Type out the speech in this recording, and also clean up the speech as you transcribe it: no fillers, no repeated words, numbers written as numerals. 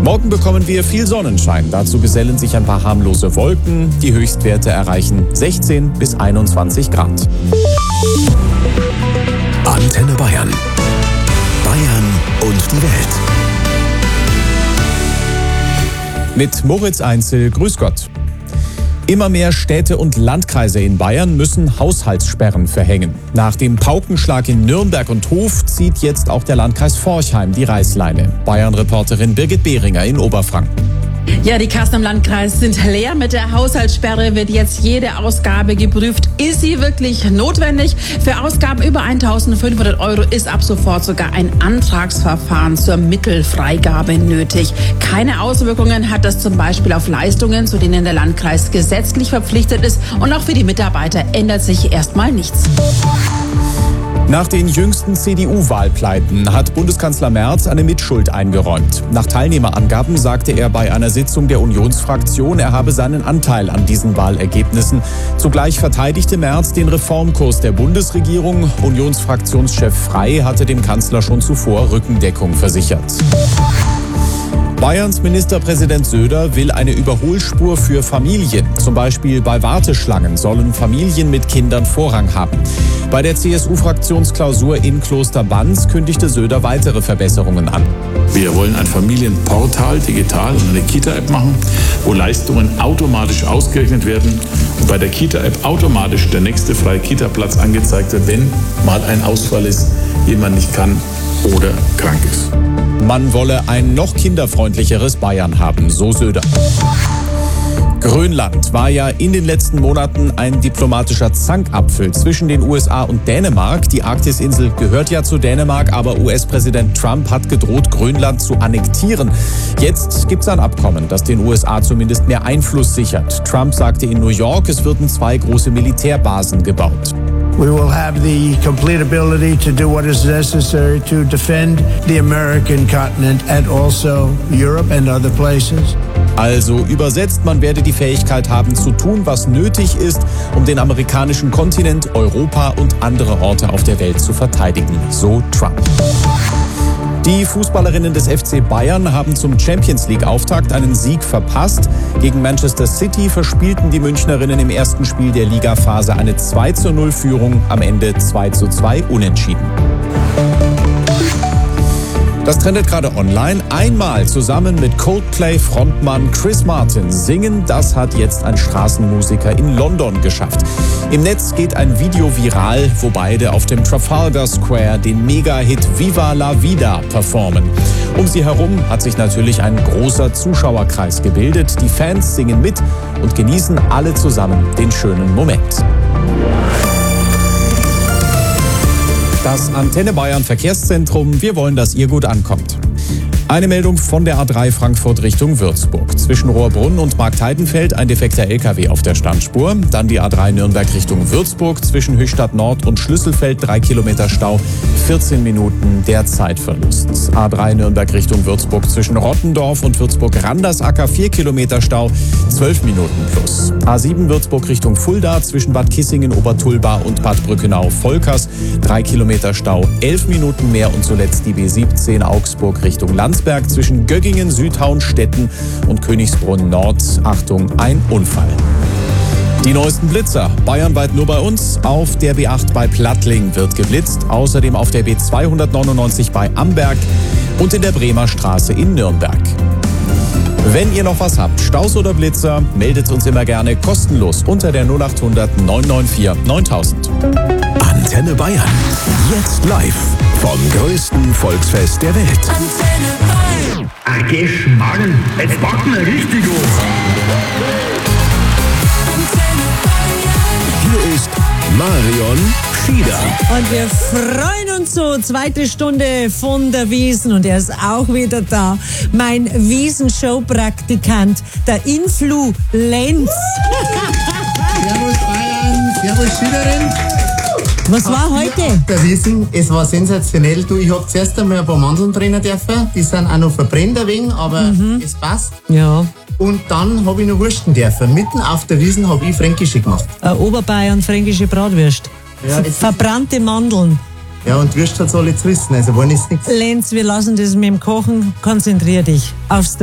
Morgen bekommen wir viel Sonnenschein. Dazu gesellen sich ein paar harmlose Wolken. Die Höchstwerte erreichen 16 bis 21 Grad. Antenne Bayern. Bayern und die Welt. Mit Moritz Einzel, grüß Gott. Immer mehr Städte und Landkreise in Bayern müssen Haushaltssperren verhängen. Nach dem Paukenschlag in Nürnberg und Hof zieht jetzt auch der Landkreis Forchheim die Reißleine. Bayern-Reporterin Birgit Behringer in Oberfranken. Ja, die Kassen im Landkreis sind leer. Mit der Haushaltssperre wird jetzt jede Ausgabe geprüft. Ist sie wirklich notwendig? Für Ausgaben über 1.500 Euro ist ab sofort sogar ein Antragsverfahren zur Mittelfreigabe nötig. Keine Auswirkungen hat das zum Beispiel auf Leistungen, zu denen der Landkreis gesetzlich verpflichtet ist. Und auch für die Mitarbeiter ändert sich erstmal nichts. Nach den jüngsten CDU-Wahlpleiten hat Bundeskanzler Merz eine Mitschuld eingeräumt. Nach Teilnehmerangaben sagte er bei einer Sitzung der Unionsfraktion, er habe seinen Anteil an diesen Wahlergebnissen. Zugleich verteidigte Merz den Reformkurs der Bundesregierung. Unionsfraktionschef Frey hatte dem Kanzler schon zuvor Rückendeckung versichert. Bayerns Ministerpräsident Söder will eine Überholspur für Familien. Zum Beispiel bei Warteschlangen sollen Familien mit Kindern Vorrang haben. Bei der CSU-Fraktionsklausur in Klosterbanz kündigte Söder weitere Verbesserungen an. Wir wollen ein Familienportal digital und eine Kita-App machen, wo Leistungen automatisch ausgerechnet werden und bei der Kita-App automatisch der nächste freie Kita-Platz angezeigt wird, wenn mal ein Ausfall ist, jemand nicht kann oder krank ist. Man wolle ein noch kinderfreundlicheres Bayern haben, so Söder. Grönland war ja in den letzten Monaten ein diplomatischer Zankapfel zwischen den USA und Dänemark. Die Arktisinsel gehört ja zu Dänemark, aber US-Präsident Trump hat gedroht, Grönland zu annektieren. Jetzt gibt es ein Abkommen, das den USA zumindest mehr Einfluss sichert. Trump sagte in New York, es würden 2 große Militärbasen gebaut. We will have the complete ability to do what is necessary to defend the American continent and also Europe and other places. Also übersetzt, man werde die Fähigkeit haben zu tun, was nötig ist, um den amerikanischen Kontinent, Europa und andere Orte auf der Welt zu verteidigen, so Trump. Die Fußballerinnen des FC Bayern haben zum Champions-League-Auftakt einen Sieg verpasst. Gegen Manchester City verspielten die Münchnerinnen im ersten Spiel der Ligaphase eine 2:0-Führung, am Ende 2:2 unentschieden. Das trendet gerade online. Einmal zusammen mit Coldplay-Frontmann Chris Martin singen, das hat jetzt ein Straßenmusiker in London geschafft. Im Netz geht ein Video viral, wo beide auf dem Trafalgar Square den Mega-Hit Viva la Vida performen. Um sie herum hat sich natürlich ein großer Zuschauerkreis gebildet. Die Fans singen mit und genießen alle zusammen den schönen Moment. Das Antenne Bayern Verkehrszentrum. Wir wollen, dass ihr gut ankommt. Eine Meldung von der A3 Frankfurt Richtung Würzburg. Zwischen Rohrbrunn und Marktheidenfeld ein defekter LKW auf der Standspur. Dann die A3 Nürnberg Richtung Würzburg. Zwischen Höchstadt Nord und Schlüsselfeld 3 Kilometer Stau. 14 Minuten der Zeitverlust. A3 Nürnberg Richtung Würzburg zwischen Rottendorf und Würzburg-Randersacker 4 Kilometer Stau. 12 Minuten plus. A7 Würzburg Richtung Fulda zwischen Bad Kissingen, Obertulba und Bad Brückenau-Volkers. 3 Kilometer Stau. 11 Minuten mehr und zuletzt die B17 Augsburg Richtung Landsberg zwischen Göggingen, Südhaun, Stetten und Königsbrunn Nord. Achtung, ein Unfall. Die neuesten Blitzer, bayernweit nur bei uns. Auf der B8 bei Plattling wird geblitzt. Außerdem auf der B299 bei Amberg und in der Bremer Straße in Nürnberg. Wenn ihr noch was habt, Staus oder Blitzer, meldet uns immer gerne kostenlos unter der 0800 994 9000. Antenne Bayern. Jetzt live vom größten Volksfest der Welt. Antenne Bayern. Ach, Geschmarrn, jetzt packen wir richtig auf. Antenne Bayern. Hier ist Marion Schieder. Und wir freuen uns so, zweite Stunde von der Wiesn und er ist auch wieder da. Mein Wiesn-Show-Praktikant, der Influ Lenz. Servus Bayern, servus Schiederin. Was war heute? Der Wiesn, es war sensationell. Du, ich habe zuerst einmal ein paar Mandeln drinnen dürfen. Die sind auch noch verbrennt ein wenig, aber es passt. Ja. Und dann habe ich noch Wursten dürfen. Mitten auf der Wiesn habe ich Fränkische gemacht. Oberbayern, fränkische Bratwürst. Ja, verbrannte Mandeln. Ja, und Würst hat es alle zerrissen, also war nichts. Lenz, wir lassen das mit dem Kochen. Konzentrier dich aufs